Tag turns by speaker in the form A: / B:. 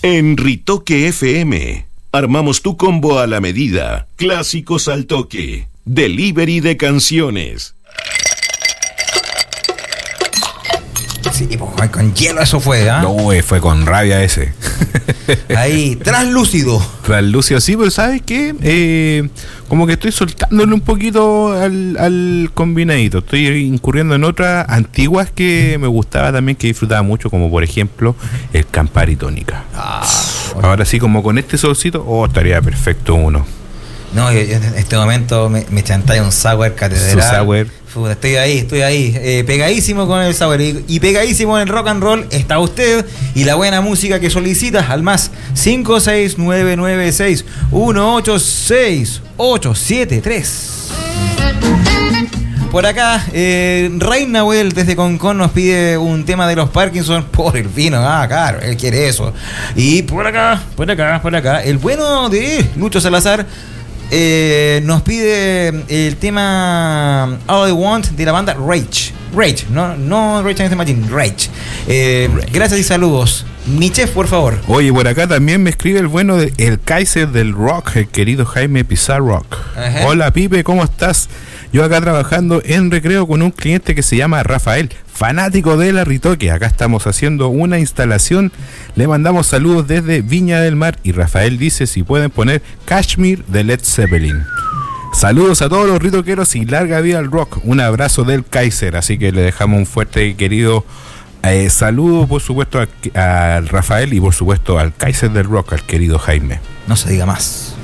A: En Ritoque FM, armamos tu combo a la medida. Clásicos al toque. Delivery de canciones.
B: Sí, pues con hielo eso fue, ¿ah?
C: No, fue con rabia ese.
B: Ahí, translúcido.
C: Translúcido, sí, pero ¿sabes qué? Como que estoy soltándole un poquito al combinadito. Estoy incurriendo en otras antiguas que me gustaba también, que disfrutaba mucho, como por ejemplo el Campari Tónica. Ahora sí, como con este solcito, estaría perfecto uno.
B: No, yo en este momento me chanté un sour catedral.
C: Su sour.
B: Estoy ahí, pegadísimo con el sour y pegadísimo en el rock and roll está usted y la buena música que solicita al más 56996-186873. Por acá, Reina Nahuel desde Concón nos pide un tema de los Parkinson por el vino. Claro, él quiere eso. Y por acá, el bueno de Lucho Salazar nos pide el tema All I Want de la banda Rage, no Rage Against the Machine, Rage. Gracias y saludos. Mi chef, por favor.
C: Oye, por acá también me escribe el bueno de el Kaiser del Rock, el querido Jaime Pizarro. Hola Pipe, ¿cómo estás? Yo acá trabajando en recreo con un cliente que se llama Rafael, fanático de la Ritoque. Acá estamos haciendo una instalación. Le mandamos saludos desde Viña del Mar y Rafael dice si pueden poner Kashmir de Led Zeppelin. Saludos a todos los ritoqueros y larga vida al rock. Un abrazo del Kaiser, así que le dejamos un fuerte y querido saludo, por supuesto, al Rafael y por supuesto al Kaiser del rock, al querido Jaime.
B: No se diga más.